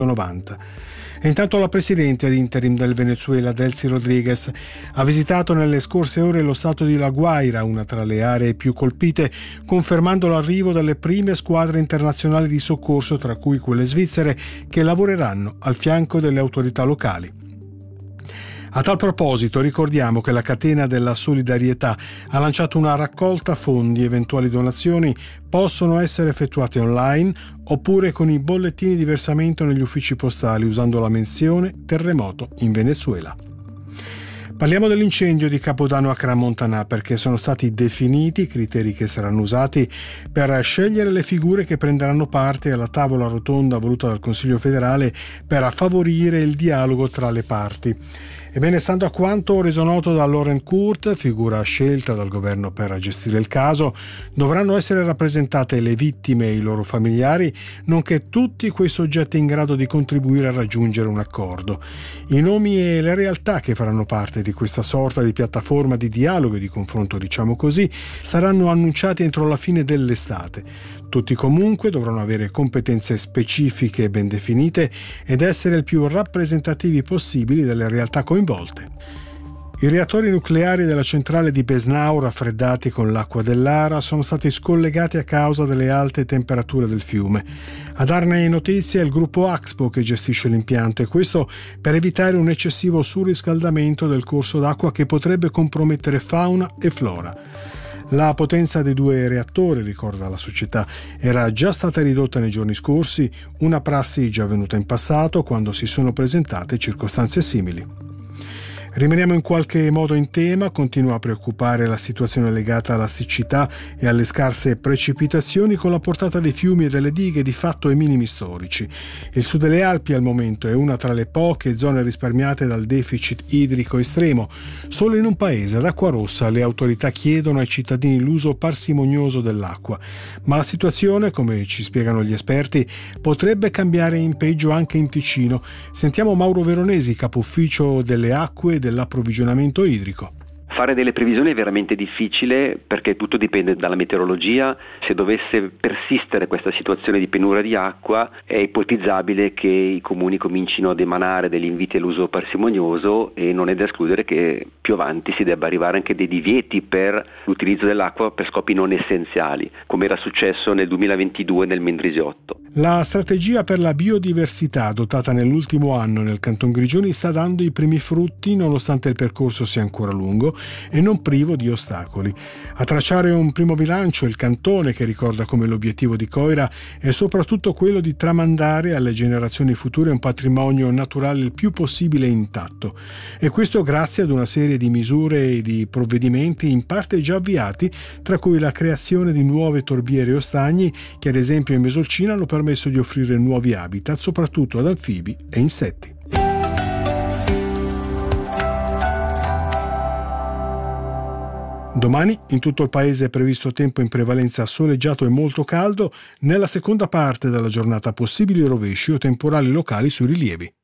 90. E intanto la presidente ad interim del Venezuela, Delcy Rodriguez, ha visitato nelle scorse ore lo stato di La Guaira, una tra le aree più colpite, confermando l'arrivo delle prime squadre internazionali di soccorso, tra cui quelle svizzere, che lavoreranno al fianco delle autorità locali. A tal proposito ricordiamo che la catena della solidarietà ha lanciato una raccolta fondi. Eventuali donazioni possono essere effettuate online oppure con i bollettini di versamento negli uffici postali usando la menzione terremoto in Venezuela. Parliamo dell'incendio di Capodanno a Crans-Montana perché sono stati definiti i criteri che saranno usati per scegliere le figure che prenderanno parte alla tavola rotonda voluta dal Consiglio federale per favorire il dialogo tra le parti. Ebbene, stando a quanto reso noto da Lauren Kurt, figura scelta dal governo per gestire il caso, dovranno essere rappresentate le vittime e i loro familiari, nonché tutti quei soggetti in grado di contribuire a raggiungere un accordo. I nomi e le realtà che faranno parte di questa sorta di piattaforma di dialogo e di confronto, diciamo così, saranno annunciati entro la fine dell'estate. Tutti comunque dovranno avere competenze specifiche e ben definite ed essere il più rappresentativi possibili delle realtà coinvolte. I reattori nucleari della centrale di Besnau, raffreddati con l'acqua dell'Ara, sono stati scollegati a causa delle alte temperature del fiume. A darne notizia è il gruppo Axpo che gestisce l'impianto, e questo per evitare un eccessivo surriscaldamento del corso d'acqua che potrebbe compromettere fauna e flora. La potenza dei due reattori, ricorda la società, era già stata ridotta nei giorni scorsi, una prassi già avvenuta in passato quando si sono presentate circostanze simili. Rimaniamo in qualche modo in tema. Continua a preoccupare la situazione legata alla siccità e alle scarse precipitazioni, con la portata dei fiumi e delle dighe di fatto ai minimi storici. Il sud delle Alpi al momento è una tra le poche zone risparmiate dal deficit idrico estremo. Solo in un paese ad acqua rossa le autorità chiedono ai cittadini l'uso parsimonioso dell'acqua. Ma la situazione, come ci spiegano gli esperti, potrebbe cambiare in peggio anche in Ticino. Sentiamo Mauro Veronesi, capo ufficio delle acque dell'approvvigionamento idrico. Fare delle previsioni è veramente difficile perché tutto dipende dalla meteorologia. Se dovesse persistere questa situazione di penuria di acqua, è ipotizzabile che i comuni comincino ad emanare degli inviti all'uso parsimonioso, e non è da escludere che più avanti si debba arrivare anche dei divieti per l'utilizzo dell'acqua per scopi non essenziali, come era successo nel 2022 nel Mendrisiotto. La strategia per la biodiversità adottata nell'ultimo anno nel Canton Grigioni sta dando i primi frutti, nonostante il percorso sia ancora lungo e non privo di ostacoli. A tracciare un primo bilancio il cantone, che ricorda come l'obiettivo di Coira è soprattutto quello di tramandare alle generazioni future un patrimonio naturale il più possibile intatto, e questo grazie ad una serie di misure e di provvedimenti in parte già avviati, tra cui la creazione di nuove torbiere o stagni che ad esempio in Mesolcina hanno permesso di offrire nuovi habitat soprattutto ad anfibi e insetti. Domani in tutto il paese è previsto tempo in prevalenza soleggiato e molto caldo. Nella seconda parte della giornata possibili rovesci o temporali locali sui rilievi.